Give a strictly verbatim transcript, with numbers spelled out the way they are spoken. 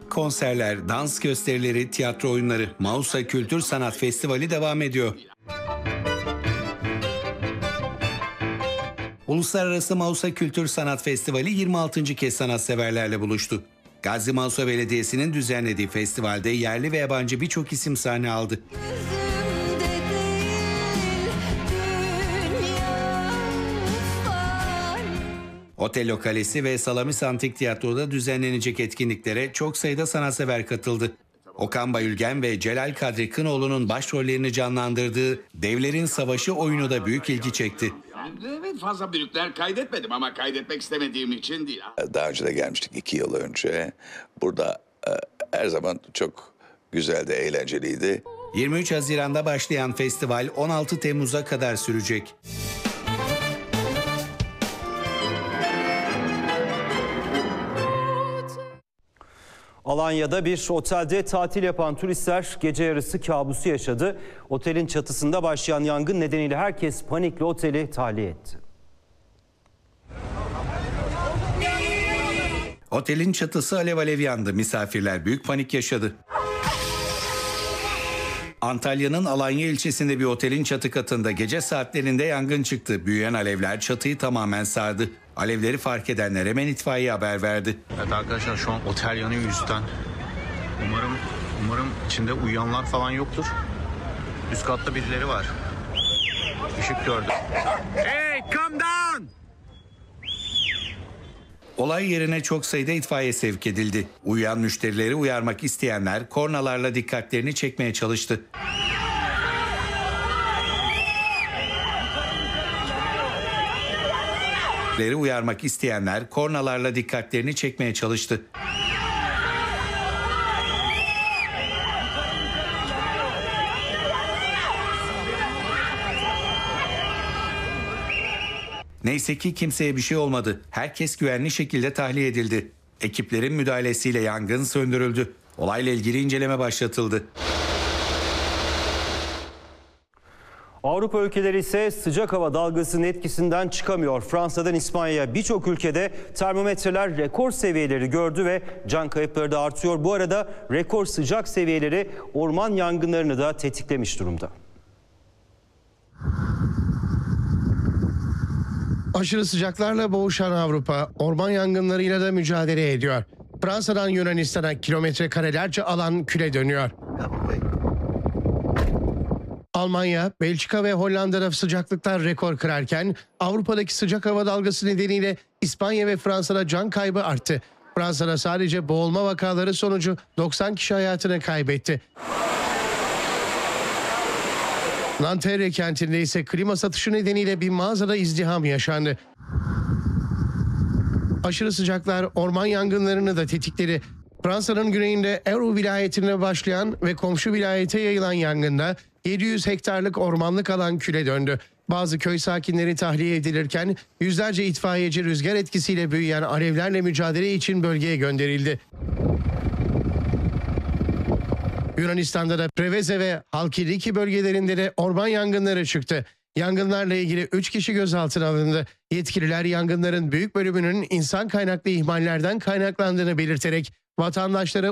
Konserler, dans gösterileri, tiyatro oyunları, Mausa Kültür Sanat Festivali devam ediyor. Uluslararası Mausa Kültür Sanat Festivali yirmi altıncı kez sanatseverlerle buluştu. Gazi Mausa Belediyesi'nin düzenlediği festivalde yerli ve yabancı birçok isim sahne aldı. Otello Kalesi ve Salamis Antik Tiyatro'da düzenlenecek etkinliklere çok sayıda sanatsever katıldı. Okan Bayülgen ve Celal Kadri Kınoğlu'nun başrollerini canlandırdığı Devlerin Savaşı oyunu da büyük ilgi çekti. Evet, fazla büyükler kaydetmedim ama kaydetmek istemediğim için değil. Daha önce de gelmiştik iki yıl önce. Burada e, her zaman çok güzeldi, eğlenceliydi. yirmi üç Haziran'da başlayan festival on altı Temmuz'a kadar sürecek. Alanya'da bir otelde tatil yapan turistler gece yarısı kabusu yaşadı. Otelin çatısında başlayan yangın nedeniyle herkes panikle oteli tahliye etti. Otelin çatısı alev alev yandı. Misafirler büyük panik yaşadı. Antalya'nın Alanya ilçesinde bir otelin çatı katında gece saatlerinde yangın çıktı. Büyüyen alevler çatıyı tamamen sardı. Alevleri fark edenler hemen itfaiye haber verdi. Evet arkadaşlar, şu an otel yanıyor üstten. Umarım umarım içinde uyuyanlar falan yoktur. Üst katta birileri var. Işık gördüm. Hey, come down! Olay yerine çok sayıda itfaiye sevk edildi. Uyuyan müşterileri uyarmak isteyenler kornalarla dikkatlerini çekmeye çalıştı. uyarmak isteyenler kornalarla dikkatlerini çekmeye çalıştı. Neyse ki kimseye bir şey olmadı. Herkes güvenli şekilde tahliye edildi. Ekiplerin müdahalesiyle yangın söndürüldü. Olayla ilgili inceleme başlatıldı. Avrupa ülkeleri ise sıcak hava dalgasının etkisinden çıkamıyor. Fransa'dan İspanya'ya birçok ülkede termometreler rekor seviyeleri gördü ve can kayıpları da artıyor. Bu arada rekor sıcak seviyeleri orman yangınlarını da tetiklemiş durumda. Aşırı sıcaklarla boğuşan Avrupa orman yangınlarıyla da mücadele ediyor. Fransa'dan Yunanistan'a kilometre karelerce alan küle dönüyor. Almanya, Belçika ve Hollanda'da sıcaklıklar rekor kırarken Avrupa'daki sıcak hava dalgası nedeniyle İspanya ve Fransa'da can kaybı arttı. Fransa'da sadece boğulma vakaları sonucu doksan kişi hayatını kaybetti. Nanterre kentinde ise klima satışı nedeniyle bir mağazada izdiham yaşandı. Aşırı sıcaklar orman yangınlarını da tetikledi. Fransa'nın güneyinde Aire vilayetine başlayan ve komşu vilayete yayılan yangında yedi yüz hektarlık ormanlık alan küle döndü. Bazı köy sakinleri tahliye edilirken yüzlerce itfaiyeci rüzgar etkisiyle büyüyen alevlerle mücadele için bölgeye gönderildi. Yunanistan'da da Preveze ve Halkidiki bölgelerinde de orman yangınları çıktı. Yangınlarla ilgili üç kişi gözaltına alındı. Yetkililer yangınların büyük bölümünün insan kaynaklı ihmallerden kaynaklandığını belirterek vatandaşları